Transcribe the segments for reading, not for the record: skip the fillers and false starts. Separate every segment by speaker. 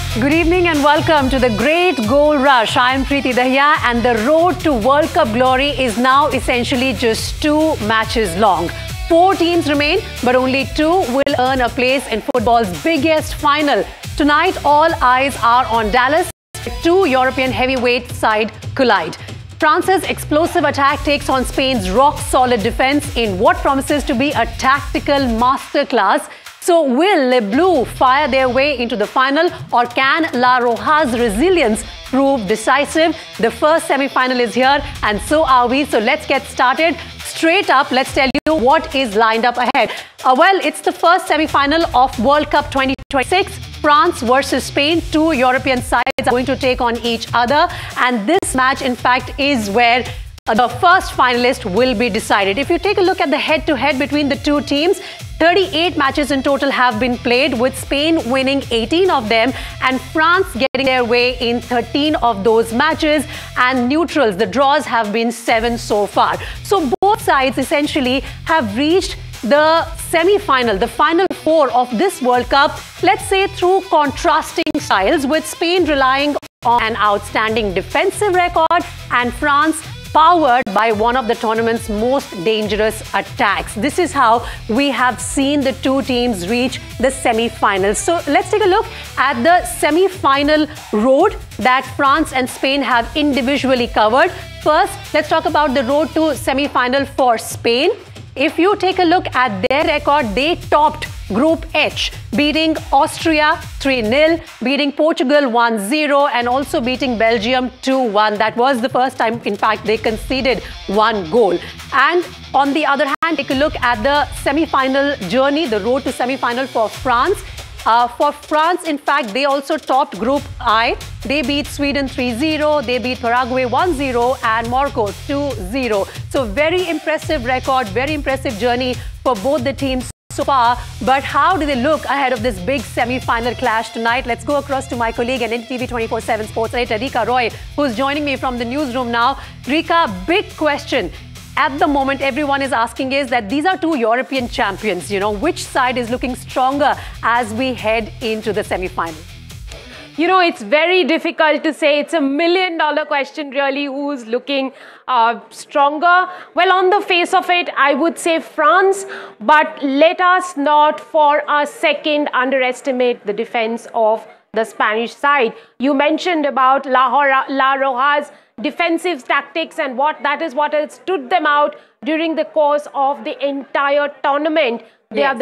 Speaker 1: Good evening and welcome to the great goal rush. I am Preeti Dahiya and the road to World Cup glory is now essentially just 2 matches long. 4 teams remain, but only 2 will earn a place in football's biggest final. Tonight, all eyes are on Dallas. 2 European heavyweight side collide. France's explosive attack takes on Spain's rock-solid defense in what promises to be a tactical masterclass. So will Les Bleus fire their way into the final, or can La Roja's resilience prove decisive? The first semi-final is here and so are we. So let's get started. Straight up, let's tell you what is lined up ahead. Well, it's the first semi-final of World Cup 2026. France versus Spain. 2 European sides are going to take on each other. And this match, in fact, is where the first finalist will be decided. If you take a look at the head-to-head between the 2 teams, 38 matches in total have been played, with Spain winning 18 of them and France getting their way in 13 of those matches, and neutrals, the draws have been 7 so far. So both sides essentially have reached the semi-final, the final 4 of this World Cup, let's say through contrasting styles, with Spain relying on an outstanding defensive record and France powered by one of the tournament's most dangerous attacks. This is how we have seen the 2 teams reach the semi-finals. So let's take a look at the semi-final road that France and Spain have individually covered. First, let's talk about the road to semi-final for Spain. If you take a look at their record, they topped Group H, beating Austria 3-0, beating Portugal 1-0, and also beating Belgium 2-1. That was the first time, in fact, they conceded 1 goal. And on the other hand, take a look at the semi-final journey, the road to semi-final for France. For France, in fact, they also topped Group I. They beat Sweden 3-0, they beat Paraguay 1-0 and Morocco 2-0. So very impressive record, very impressive journey for both the teams so far. But how do they look ahead of this big semi-final clash tonight? Let's go across to my colleague and NDTV 24/7 sports editor Rika Roy, who's joining me from the newsroom now. Rika, big question at the moment everyone is asking is that these are 2 European champions. You know, which side is looking stronger as we head into the semi-final?
Speaker 2: You know, it's very difficult to say. It's a $1 million question, really, who's looking stronger. Well, on the face of it, I would say France, but let us not for a second underestimate the defense of the Spanish side. You mentioned about La Roja's defensive tactics, and that is what has stood them out during the course of the entire tournament. They are the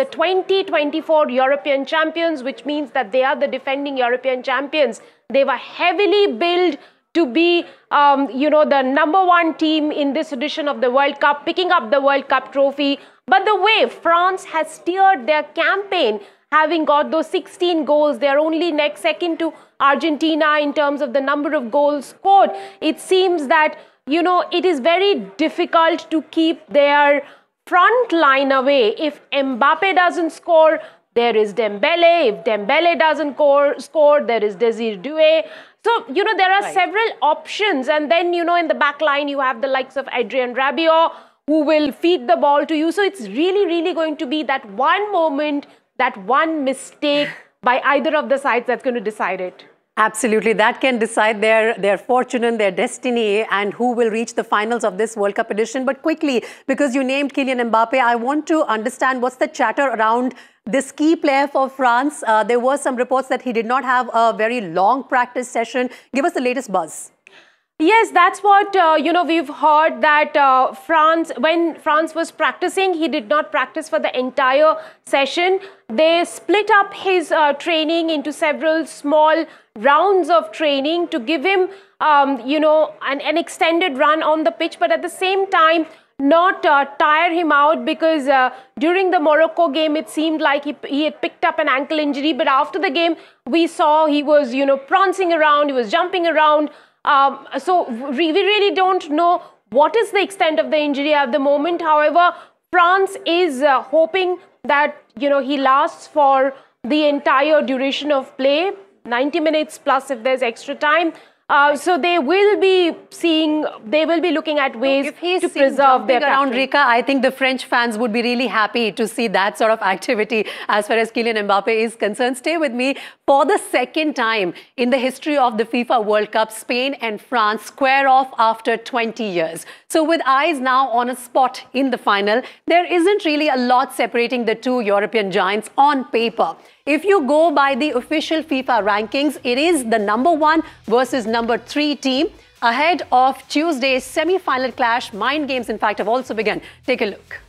Speaker 2: 2024 European champions, which means that they are the defending European champions. They were heavily billed to be, the #1 team in this edition of the World Cup, picking up the World Cup trophy. But the way France has steered their campaign, having got those 16 goals, they're only second to Argentina in terms of the number of goals scored. It seems that, it is very difficult to keep their front line away. If Mbappe doesn't score, there is Dembele. If Dembele doesn't score, there is Desire Doué. So, there are several options. And then, in the back line, you have the likes of Adrien Rabiot, who will feed the ball to you. So it's really, really going to be that one moment, that one mistake by either of the sides that's going to decide it.
Speaker 1: Absolutely. That can decide their fortune and their destiny and who will reach the finals of this World Cup edition. But quickly, because you named Kylian Mbappe, I want to understand what's the chatter around this key player for France. There were some reports that he did not have a very long practice session. Give us the latest buzz.
Speaker 2: Yes, that's what, we've heard that when France was practicing, he did not practice for the entire session. They split up his training into several small rounds of training to give him, an extended run on the pitch, but at the same time, not tire him out, because during the Morocco game, it seemed like he had picked up an ankle injury. But after the game, we saw he was, prancing around, he was jumping around. So we really don't know what is the extent of the injury at the moment. However, France is hoping that, he lasts for the entire duration of play, 90 minutes plus if there's extra time. So they will be looking at ways to preserve their
Speaker 1: around Rika. I think the French fans would be really happy to see that sort of activity as far as Kylian Mbappe is concerned. Stay with me. For the second time in the history of the FIFA World Cup, Spain and France square off after 20 years. So with eyes now on a spot in the final, there isn't really a lot separating the two European giants on paper. If you go by the official FIFA rankings, it is the #1 versus #3 team ahead of Tuesday's semi-final clash. Mind games, in fact, have also begun. Take a look.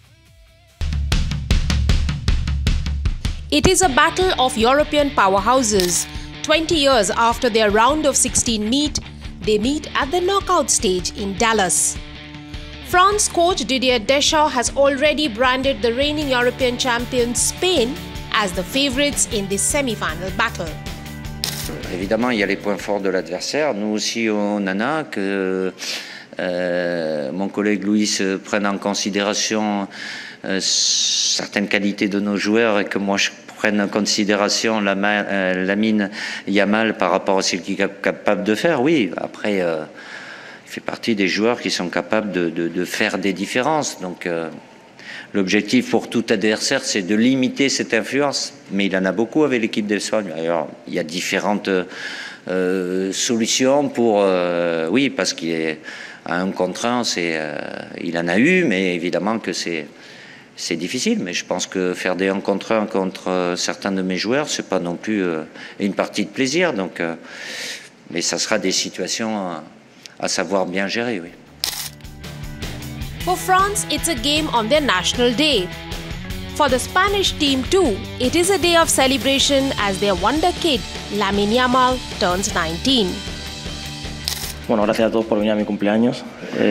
Speaker 2: It is a battle of European powerhouses. 20 years after their round of 16 meet, they meet at the knockout stage in Dallas. France coach Didier Deschamps has already branded the reigning European champions Spain as the favourites in this semi-final battle.
Speaker 3: Évidemment, il y a les points forts de l'adversaire. Nous aussi, on en a que mon collègue Luis prenne en considération certaines qualités de nos joueurs et que moi je prenne en considération Lamine Yamal par rapport à ce qu'il est capable de faire. Oui, après, il fait partie des joueurs qui sont capables de faire des différences. Donc, l'objectif pour tout adversaire, c'est de limiter cette influence. Mais il en a beaucoup avec l'équipe d'Espagne. Alors, il y a différentes solutions pour... oui, parce qu'il est à 1 contre 1, il en a eu, mais évidemment que c'est difficile. Mais je pense que faire des 1 contre 1 contre certains de mes joueurs, c'est pas non plus une partie de plaisir. Donc, mais ça sera des situations à savoir bien gérer, oui.
Speaker 2: For France, it's a game on their national day. For the Spanish team too, it is a day of celebration as their wonder kid, Lamine Yamal, turns 19.
Speaker 4: Bueno, gracias a todos por venir a mi cumpleaños.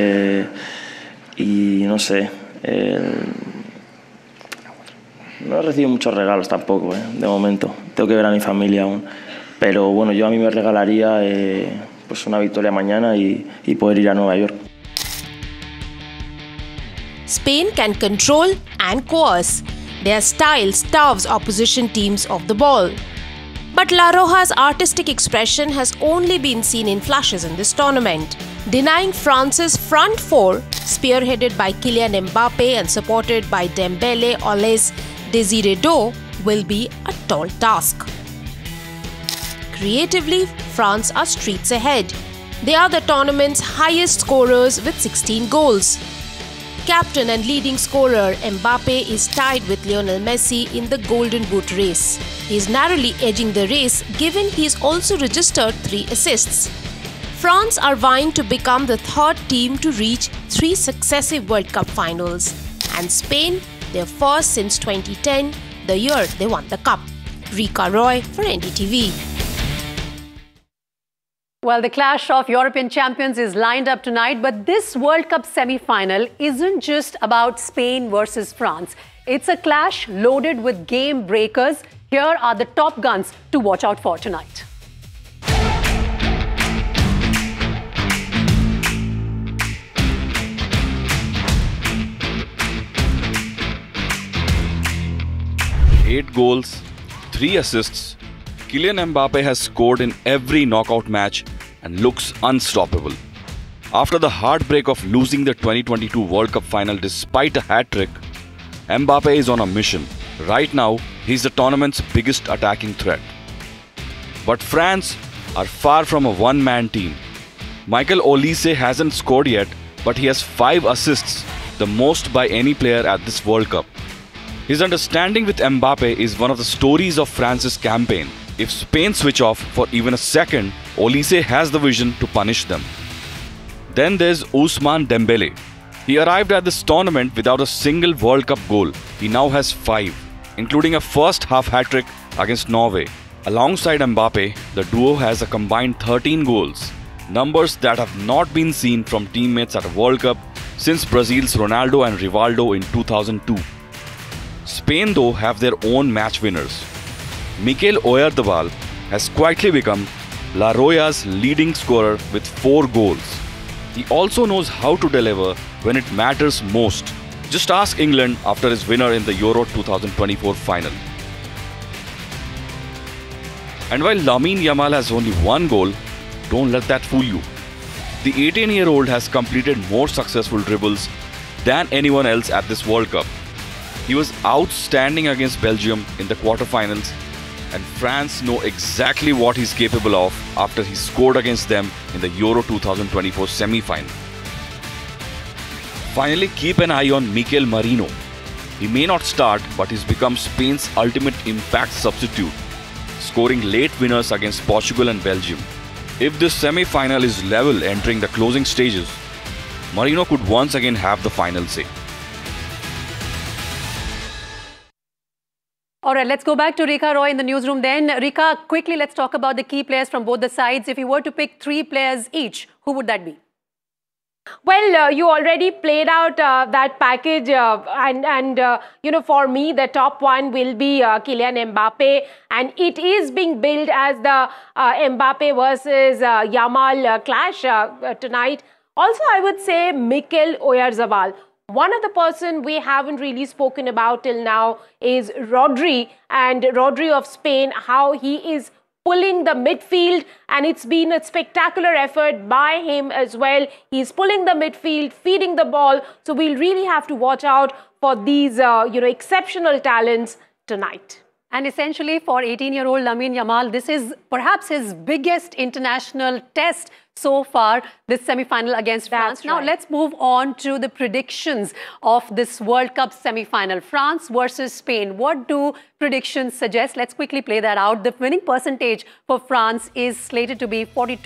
Speaker 4: Y no sé, no he recibido muchos regalos tampoco, de momento. Tengo que ver a mi familia aún. Pero bueno, yo a mí me regalaría pues una victoria mañana y poder ir a Nueva York.
Speaker 2: Spain can control and coerce. Their style starves opposition teams of the ball. But La Roja's artistic expression has only been seen in flashes in this tournament. Denying France's front four, spearheaded by Kylian Mbappe and supported by Dembele, Olise, Désiré Doué, will be a tall task. Creatively, France are streets ahead. They are the tournament's highest scorers with 16 goals. Captain and leading scorer Mbappe is tied with Lionel Messi in the Golden Boot race. He is narrowly edging the race given he has also registered 3 assists. France are vying to become the 3rd team to reach 3 successive World Cup finals. And Spain, their first since 2010, the year they won the Cup. Rika Roy for NDTV.
Speaker 1: Well, the clash of European champions is lined up tonight, but this World Cup semi-final isn't just about Spain versus France. It's a clash loaded with game breakers. Here are the top guns to watch out for tonight.
Speaker 5: Eight goals, 3 assists. Kylian Mbappe has scored in every knockout match and looks unstoppable. After the heartbreak of losing the 2022 World Cup final despite a hat-trick, Mbappe is on a mission. Right now, he's the tournament's biggest attacking threat. But France are far from a one-man team. Michael Olise hasn't scored yet, but he has 5 assists, the most by any player at this World Cup. His understanding with Mbappe is one of the stories of France's campaign. If Spain switch off for even a second, Olise has the vision to punish them. Then there's Ousmane Dembele. He arrived at this tournament without a single World Cup goal. He now has 5, including a first-half hat-trick against Norway. Alongside Mbappe, the duo has a combined 13 goals, numbers that have not been seen from teammates at a World Cup since Brazil's Ronaldo and Rivaldo in 2002. Spain, though, have their own match winners. Mikel Oyarzabal has quietly become La Roja's leading scorer with 4 goals. He also knows how to deliver when it matters most. Just ask England after his winner in the Euro 2024 final. And while Lamine Yamal has only 1 goal, don't let that fool you. The 18-year-old has completed more successful dribbles than anyone else at this World Cup. He was outstanding against Belgium in the quarterfinals and France know exactly what he's capable of after he scored against them in the Euro 2024 semi-final. Finally, keep an eye on Mikel Merino. He may not start, but he's become Spain's ultimate impact substitute, scoring late winners against Portugal and Belgium. If this semi-final is level entering the closing stages, Merino could once again have the final say.
Speaker 1: All right, let's go back to Rika Roy in the newsroom then. Rika, quickly, let's talk about the key players from both the sides. If you were to pick 3 players each, who would that be?
Speaker 2: Well, you already played out that package you know, for me, the top one will be Kylian Mbappe, and it is being billed as the Mbappe versus Yamal clash tonight. Also, I would say Mikel Oyarzabal. One other person we haven't really spoken about till now is Rodri, and Rodri of Spain, how he is pulling the midfield, and it's been a spectacular effort by him as well. He's pulling the midfield, feeding the ball, so we'll really have to watch out for these you know, exceptional talents tonight.
Speaker 1: And essentially for 18-year-old Lamine Yamal, this is perhaps his biggest international test so far, this semi-final against France. Now let's move on to the predictions of this World Cup semi-final. France versus Spain. What do predictions suggest? Let's quickly play that out. The winning percentage for France is slated to be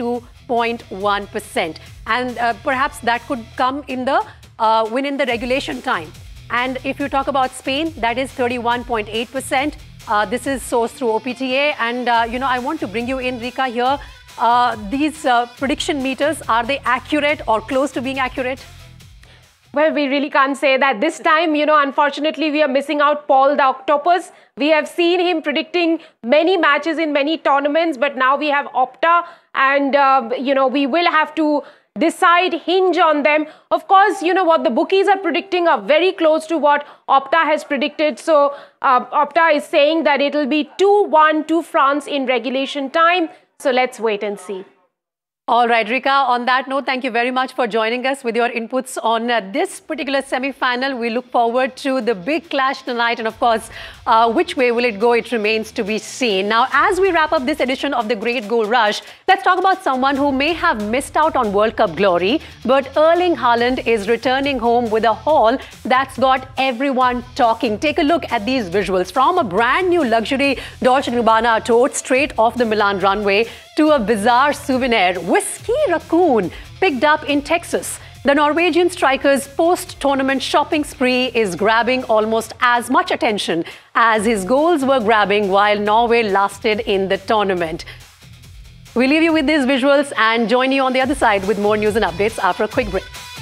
Speaker 1: 42.1%. And perhaps that could come in the win in the regulation time. And if you talk about Spain, that is 31.8%. This is sourced through OPTA, and you know, I want to bring you in, Rika, here. These prediction meters, are they accurate or close to being accurate?
Speaker 2: Well, we really can't say that. This time, you know, unfortunately, we are missing out Paul the Octopus. We have seen him predicting many matches in many tournaments, but now we have Opta, and you know, we will have to decide, hinge on them. Of course, you know, what the bookies are predicting are very close to what Opta has predicted. So Opta is saying that it'll be 2-1 to France in regulation time. So let's wait and see.
Speaker 1: All right, Rika, on that note, thank you very much for joining us with your inputs on this particular semi-final. We look forward to the big clash tonight, and of course, which way will it go? It remains to be seen. Now, as we wrap up this edition of The Great Goal Rush, let's talk about someone who may have missed out on World Cup glory, but Erling Haaland is returning home with a haul that's got everyone talking. Take a look at these visuals. From a brand new luxury Dolce & Gabbana tote straight off the Milan runway to a bizarre souvenir, Whiskey Raccoon, picked up in Texas. The Norwegian striker's post-tournament shopping spree is grabbing almost as much attention as his goals were grabbing while Norway lasted in the tournament. We leave you with these visuals and join you on the other side with more news and updates after a quick break.